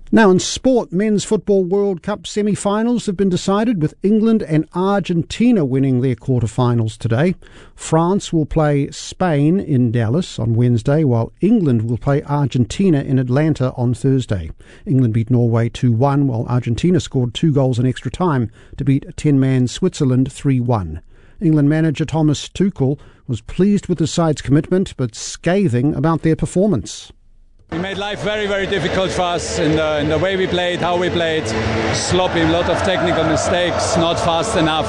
Now in sport, Men's Football World Cup semi-finals have been decided, with England and Argentina winning their quarter-finals today. France will play Spain in Dallas on Wednesday, while England will play Argentina in Atlanta on Thursday. England beat Norway 2-1, while Argentina scored 2 goals in extra time to beat 10-man Switzerland 3-1. England manager Thomas Tuchel was pleased with the side's commitment, but scathing about their performance. We made life very, very difficult for us in the way we played, how we played. Sloppy, a lot of technical mistakes, not fast enough,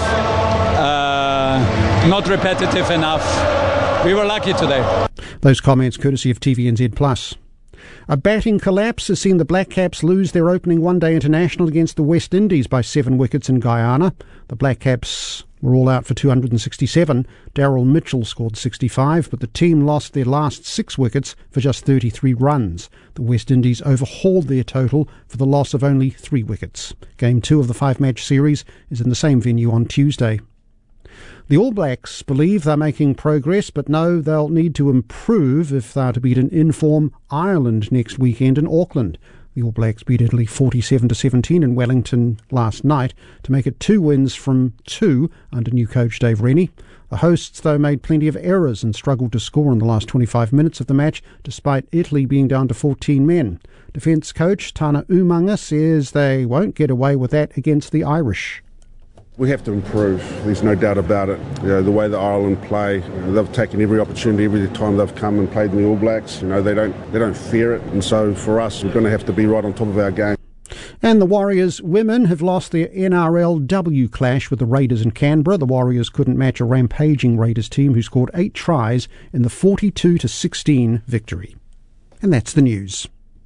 not repetitive enough. We were lucky today. Those comments courtesy of TVNZ+. A batting collapse has seen the Black Caps lose their opening one-day international against the West Indies by 7 wickets in Guyana. The Black Caps were all out for 267. Daryl Mitchell scored 65, but the team lost their last 6 wickets for just 33 runs. The West Indies overhauled their total for the loss of only 3 wickets. Game 2 of the 5-match series is in the same venue on Tuesday. The All Blacks believe they're making progress, but know they'll need to improve if they're to beat an in-form Ireland next weekend in Auckland. The All Blacks beat Italy 47-17 in Wellington last night to make it 2 wins from 2 under new coach Dave Rennie. The hosts, though, made plenty of errors and struggled to score in the last 25 minutes of the match, despite Italy being down to 14 men. Defence coach Tana Umaga says they won't get away with that against the Irish. We have to improve, there's no doubt about it. The way that Ireland play, they've taken every opportunity every time they've come and played in the All Blacks. They don't fear it, and so for us, we're going to have to be right on top of our game. And the Warriors women have lost their NRLW clash with the Raiders in Canberra. The Warriors couldn't match a rampaging Raiders team who scored 8 tries in the 42-16 victory. And that's the news.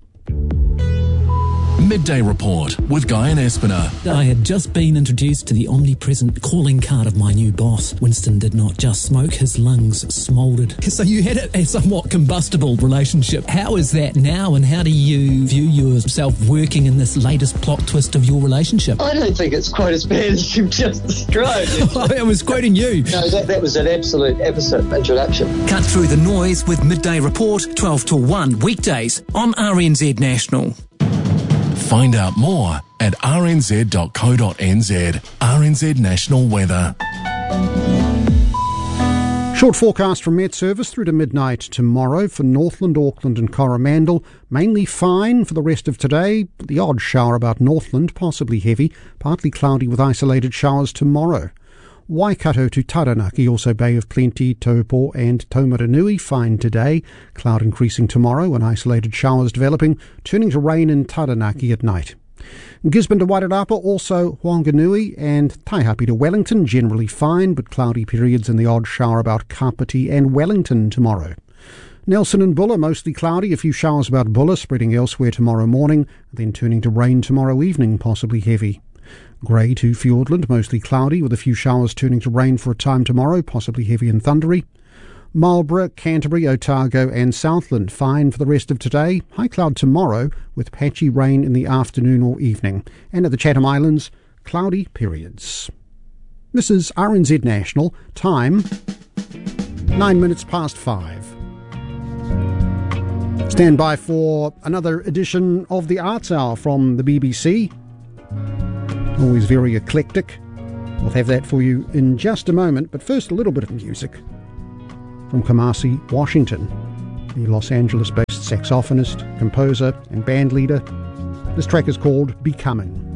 Midday Report with Guy and Espiner. I had just been introduced to the omnipresent calling card of my new boss. Winston did not just smoke, his lungs smouldered. So you had a somewhat combustible relationship. How is that now, and how do you view yourself working in this latest plot twist of your relationship? I don't think it's quite as bad as you've just described. I was quoting you. No, that was an absolute episode introduction. Cut through the noise with Midday Report, 12 to 1 weekdays on RNZ National. Find out more at rnz.co.nz. RNZ National Weather. Short forecast from Met Service through to midnight tomorrow for Northland, Auckland and Coromandel. Mainly fine for the rest of today. The odd shower about Northland, possibly heavy. Partly cloudy with isolated showers tomorrow. Waikato to Taranaki, also Bay of Plenty, Taupo and Taumaranui, fine today. Cloud increasing tomorrow and isolated showers developing, turning to rain in Taranaki at night. Gisborne to Wairarapa, also Whanganui and Taihape to Wellington, generally fine, but cloudy periods and the odd shower about Kapiti and Wellington tomorrow. Nelson and Bulla, mostly cloudy, a few showers about Bulla, spreading elsewhere tomorrow morning, then turning to rain tomorrow evening, possibly heavy. Grey to Fiordland, mostly cloudy, with a few showers turning to rain for a time tomorrow, possibly heavy and thundery. Marlborough, Canterbury, Otago and Southland, fine for the rest of today. High cloud tomorrow, with patchy rain in the afternoon or evening. And at the Chatham Islands, cloudy periods. This is RNZ National, time 9 minutes past 5. Stand by for another edition of the Arts Hour from the BBC. Always very eclectic. We'll have that for you in just a moment, but first a little bit of music from Kamasi Washington, the Los Angeles-based saxophonist, composer and bandleader. This track is called Becoming.